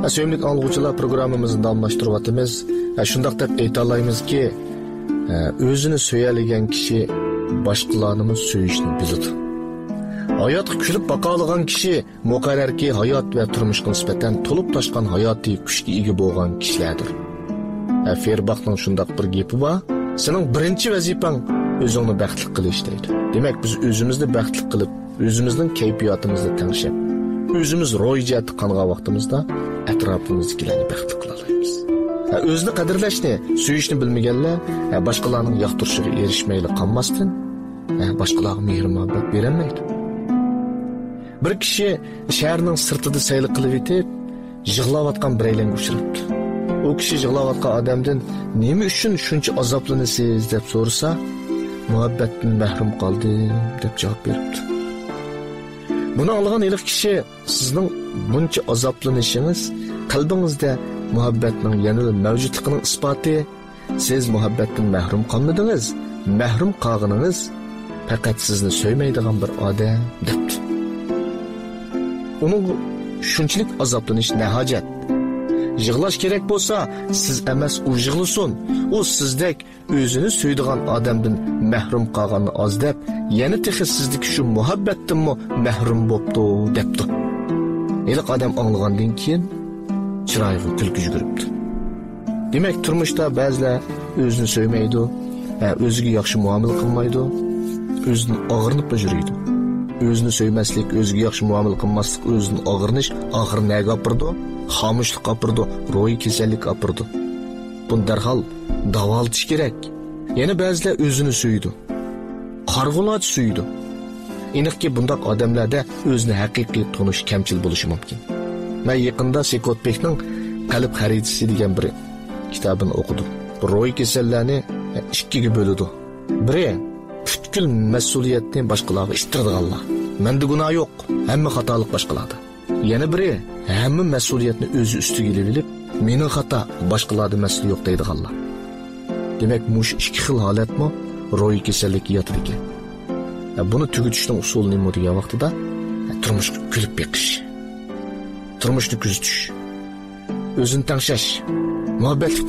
Söyümlük anlıqçılar programımızı damlaştırıvatımız. Şundaq deb ayta alaymızki, özünü söyəligen kişi başqalarını söyüşünü bilidi. Hayatqa külüp baqalagan kişi muqarrarki hayat ve turmuşqa nisbatan tolup taşqan hayati kuchga ega bo'lgan kishilardir. Ferbaqning shundaq bir gapi bor. Sening birinchi vazifang o'zingni baxtli qilish deydi. Demak, biz o'zimizni baxtli qilib, o'zimizning kayfiyatimizni tanishib, o'zimiz ro'yjat qangan vaqtimizda atrofimizdagilarni baxtli qila olamiz. O'zni qadrlashni, suyishni bilmaganlar boshqalarning yoqtirishiga erishmayli qolmasdan, boshqalarga mehr-muhabbat berolmaydi. Bir kishi shaharning sirtida sayl qilib etib, yig'layotgan biraylarga uchrabdi. O kishi yig'layotgan odamdan nima uchun shuncha azoblanasiz deb so'rasa, muhabbatdan mahrum qoldim deb javob beribdi. Buni olgan ilk kishi sizning buncha azoblanishingiz qalbingizda muhabbatning yanada mavjudligining isboti. Siz muhabbatdan mahrum qolmadingiz, mahrum qolganingiz faqat sizni söymaydigan bir odam debdi. Onun shunchalik azoblanish ne hojat? Yig'lash kerak bo'lsa, siz emas u yig'lasin. U sizdek o'zini suydigan odamdan mahrum qolganini oz deb, yana texi sizdagi shu muhabbatdanmi mahrum bo'pti debdi. Eliq odam anglagandan keyin chiroyga kulgi yuguribdi. Demak, turmushda ba'zilar o'zini söymaydi, o'ziga yaxshi muomala qilmaydi, o'zini og'rinib yuradi. Özünü söyməslik, özünə yaxşı muamele qılmaslik, özünü ağırnış, axır nəyə qapırdı? Xamışlıq qapırdı, roy kesellik qapırdı. Bunu dərhal davaltış gerek. Yeni bəzilə özünü süydü. Qarğılat süydü. İniq ki, bundaq adamlarda özünü həqiqi tonuş kəmçil buluşu mümkün. Mən yaxında Sekotbekning Qalb xaritasi degan bir kitabını oxudum. Bu roy kesellərini ikkiga bölüdü. Biri butkul mas'uliyatni boshqalarga ishtirdiganlar. Menda gunoh yo'q, hamma xatolik boshqalarda. Yana biri hamma mas'uliyatni o'zi ustiga olib, mening xato, boshqalarda mas'ul yo'q deydiganlar. Demak, mush ikki xil holatmi ro'y kasallik yotar ekan. Buni tugutishning usuli nima degan vaqtida turmushga kulib beqish, turmushni kuzatish, o'zini tangshash, muhabbatli